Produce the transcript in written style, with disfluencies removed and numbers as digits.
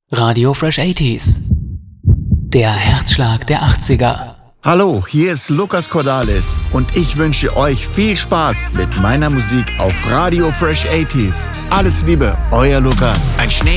Radio Fresh 80s. Der Herzschlag der 80er. Hallo, hier ist Lukas Cordalis und ich wünsche euch viel Spaß mit meiner Musik auf Radio Fresh 80s. Alles Liebe, euer Lukas.